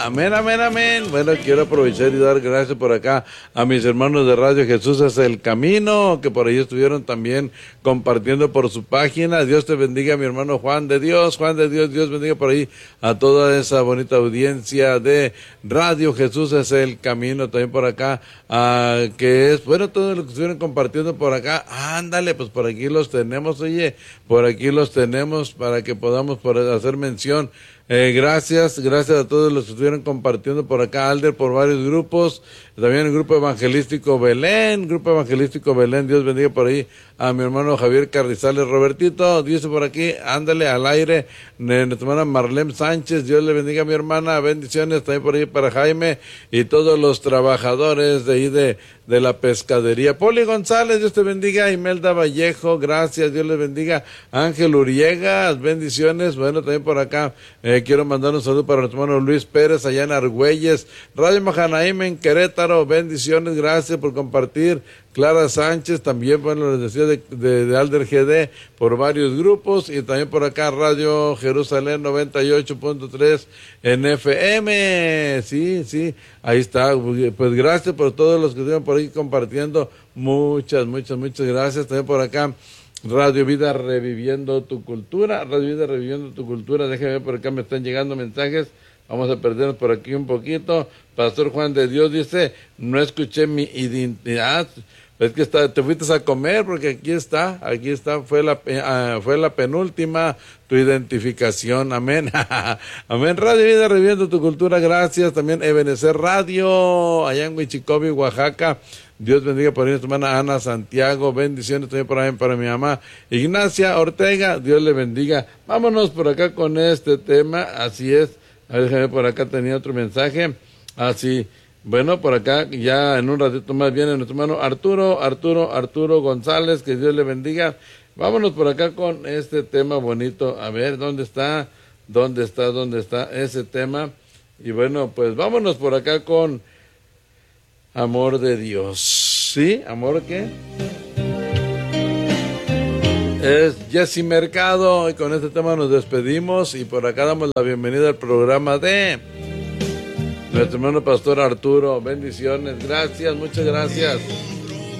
Amén, amén, amén. Bueno, quiero aprovechar y dar gracias por acá a mis hermanos de Radio Jesús es el Camino, que por ahí estuvieron también compartiendo por su página. Dios te bendiga, mi hermano Juan de Dios, Dios bendiga por ahí a toda esa bonita audiencia de Radio Jesús es el Camino. También por acá, que es, bueno, todo lo que estuvieron compartiendo por acá. Ándale, pues por aquí los tenemos, oye, por aquí los tenemos para que podamos hacer mención. Gracias a todos los que estuvieron compartiendo por acá, Alder, por varios grupos, también el Grupo Evangelístico Belén, Dios bendiga por ahí a mi hermano Javier Carrizales. Robertito, dice por aquí, ándale al aire, nuestra hermana Marlene Sánchez, Dios le bendiga a mi hermana, bendiciones también por ahí para Jaime y todos los trabajadores de ahí de la pescadería. Poli González, Dios te bendiga. Imelda Vallejo, gracias, Dios les bendiga. Ángel Uriegas, bendiciones. Bueno, también por acá quiero mandar un saludo para nuestro hermano Luis Pérez allá en Argüelles. Radio Mahanaim en Querétaro, bendiciones, gracias por compartir. Clara Sánchez, también, bueno, les decía de Alder GD por varios grupos, y también por acá Radio Jerusalén 98.3 en FM, sí, ahí está. Pues gracias por todos los que estuvieron por ahí compartiendo, muchas gracias. También por acá Radio Vida Reviviendo tu Cultura, déjenme ver por acá, me están llegando mensajes. Vamos a perdernos por aquí un poquito. Pastor Juan de Dios dice, no escuché mi identidad. Es que te fuiste a comer, porque aquí está, fue la penúltima, tu identificación, amén, amén. Radio Vida Reviviendo tu Cultura, gracias. También Ebenecer Radio, allá en Huichicobi, Oaxaca, Dios bendiga por ahí, nuestra hermana Ana Santiago, bendiciones también por ahí para mi mamá Ignacia Ortega, Dios le bendiga. Vámonos por acá con este tema, así es. A ver, déjame, por acá tenía otro mensaje, así. Bueno, por acá ya en un ratito más viene nuestro hermano Arturo González, que Dios le bendiga. Vámonos por acá con este tema bonito. A ver, ¿dónde está ese tema? Y bueno, pues vámonos por acá con Amor de Dios. ¿Sí? ¿Amor qué? Es Jessy Mercado, y con este tema nos despedimos, y por acá damos la bienvenida al programa de nuestro hermano Pastor Arturo. Bendiciones, gracias, muchas gracias.